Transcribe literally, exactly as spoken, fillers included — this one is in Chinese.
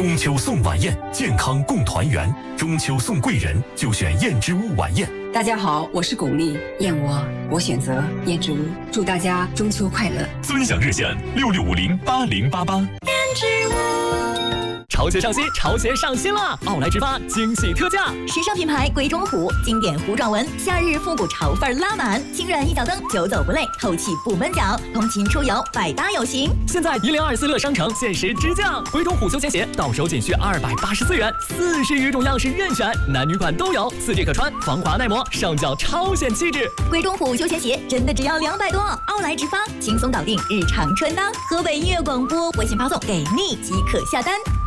中秋送晚宴，健康共团圆。中秋送贵人，就选燕之屋晚宴。 大家好，我是巩俐，燕窝我选择燕之屋。祝大家中秋快乐！ 尊享热线六六五零八零八八。 燕之屋。潮鞋上新，潮鞋上新了！奥莱直发惊喜特价， 时尚品牌鬼冢虎经典糊状纹，夏日复古潮范拉满，轻软一脚蹬，久走不累，透气不闷脚，通勤出游百搭有型。 现在一零二四乐商城限时直降，鬼冢虎休闲鞋到手仅需二百八十四元，四十余种样式任选，男女款都有，四季可穿，防滑耐磨，上脚超显气质。 鬼冢虎休闲鞋真的只要两百多，奥莱直发轻松搞定日常穿搭。河北音乐广播微信发送给你即可下单。